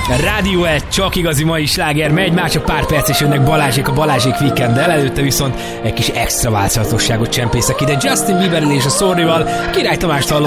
Rádió 1, csak igazi mai sláger megy, már csak pár perc és jönnek Balázsék a Balázsék Weekenddel, előtte viszont egy kis extra változatosságot csempészek ide Justin Bieberrel és a Sorryval, Király Tamást hallott.